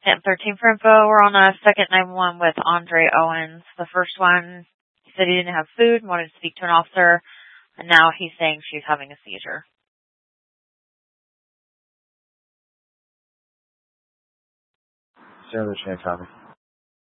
2nd and 13 for info. We're on a second 911 with Andre Owens. The first one, he said he didn't have food and wanted to speak to an officer, and now he's saying she's having a seizure. 0 to copy.